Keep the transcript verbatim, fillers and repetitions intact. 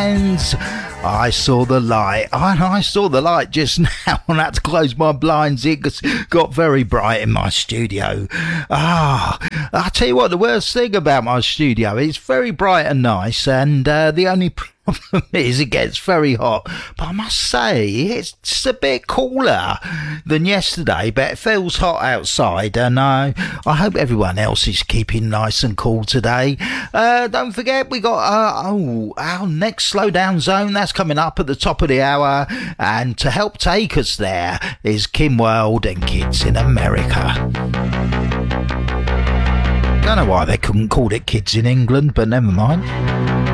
Hands. I saw the light. I, I saw the light just now and I had to close my blinds. It got very bright in my studio. Ah, I'll tell you what, the worst thing about my studio, it's very bright and nice, and uh, the only problem is it gets very hot. But I must say, it's just a bit cooler than yesterday, but it feels hot outside, and uh, I hope everyone else is keeping nice and cool today. Uh, don't forget, we got uh, oh, our next Slowdown Zone. That's coming up at the top of the hour, and to help take us there is Kim World and Kids in America. Don't know why they couldn't call it Kids in England, but never mind.